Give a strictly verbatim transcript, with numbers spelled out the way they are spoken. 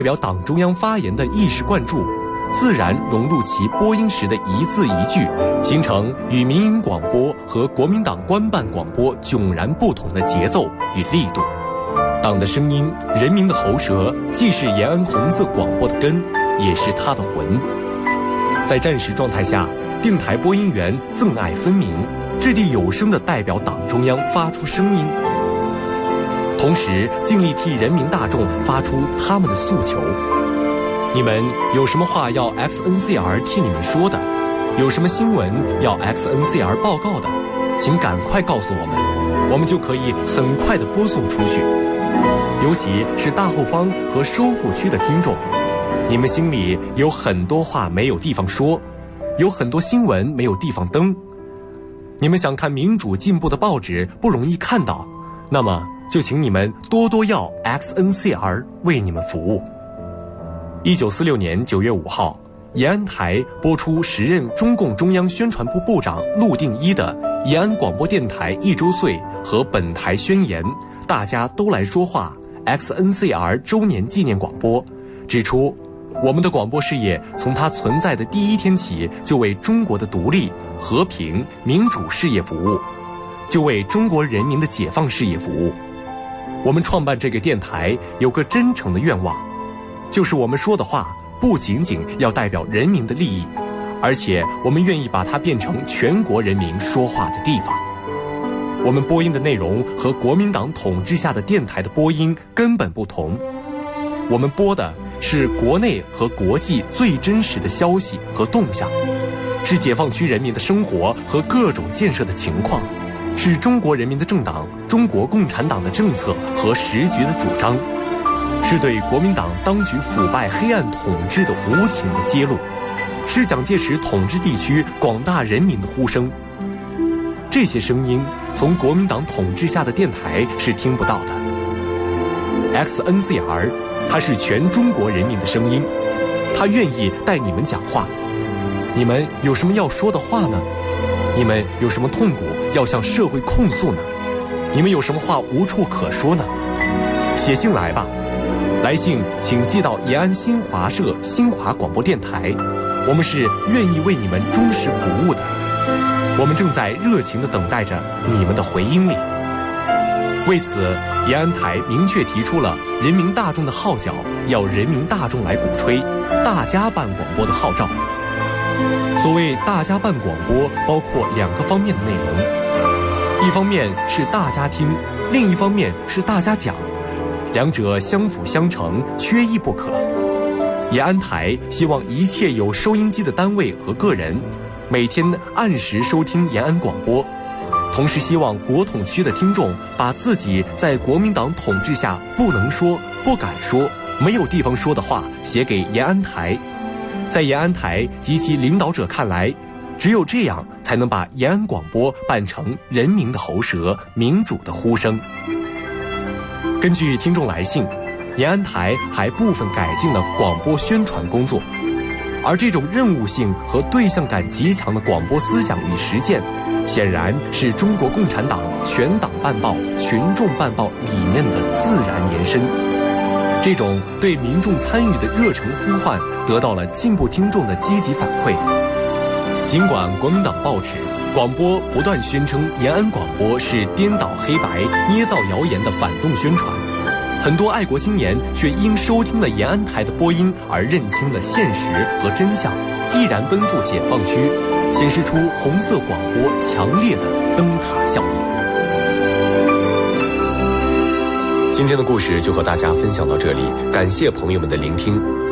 表党中央发言的意识灌注，自然融入其播音时的一字一句，形成与民营广播和国民党官办广播迥然不同的节奏与力度。党的声音，人民的喉舌，既是延安红色广播的根，也是它的魂。在战时状态下，电台播音员憎爱分明，掷地有声地代表党中央发出声音，同时尽力替人民大众发出他们的诉求。你们有什么话要 X N C R 替你们说的，有什么新闻要 X N C R 报告的，请赶快告诉我们，我们就可以很快地播送出去。尤其是大后方和收复区的听众，你们心里有很多话没有地方说，有很多新闻没有地方登。你们想看民主进步的报纸不容易看到，那么就请你们多多要 X N C R 为你们服务。一九四六年九月五号，延安台播出时任中共中央宣传部部长陆定一的延安广播电台一周岁和本台宣言，大家都来说话 X N C R 周年纪念广播，指出我们的广播事业从它存在的第一天起，就为中国的独立、和平、民主事业服务，就为中国人民的解放事业服务。我们创办这个电台有个真诚的愿望，就是我们说的话不仅仅要代表人民的利益，而且我们愿意把它变成全国人民说话的地方。我们播音的内容和国民党统治下的电台的播音根本不同，我们播的是国内和国际最真实的消息和动向，是解放区人民的生活和各种建设的情况，是中国人民的政党中国共产党的政策和时局的主张，是对国民党当局腐败黑暗统治的无情的揭露，是蒋介石统治地区广大人民的呼声。这些声音从国民党统治下的电台是听不到的。 X N C R 它是全中国人民的声音，它愿意带你们讲话。你们有什么要说的话呢？你们有什么痛苦要向社会控诉呢？你们有什么话无处可说呢？写信来吧，来信请寄到延安新华社新华广播电台，我们是愿意为你们忠实服务的，我们正在热情地等待着你们的回音里。为此，延安台明确提出了人民大众的号角，要人民大众来鼓吹大家办广播的号召。所谓大家办广播，包括两个方面的内容，一方面是大家听，另一方面是大家讲，两者相辅相成，缺一不可。延安台希望一切有收音机的单位和个人每天按时收听延安广播，同时希望国统区的听众把自己在国民党统治下不能说、不敢说、没有地方说的话写给延安台，在延安台及其领导者看来，只有这样才能把延安广播办成人民的喉舌、民主的呼声。根据听众来信，延安台还部分改进了广播宣传工作，而这种任务性和对象感极强的广播思想与实践，显然是中国共产党全党办报、群众办报理念的自然延伸。这种对民众参与的热诚呼唤得到了进步听众的积极反馈。尽管国民党报纸、广播不断宣称延安广播是颠倒黑白、捏造谣言的反动宣传，很多爱国青年却因收听了延安台的播音而认清了现实和真相，毅然奔赴解放区，显示出红色广播强烈的灯塔效应。今天的故事就和大家分享到这里，感谢朋友们的聆听。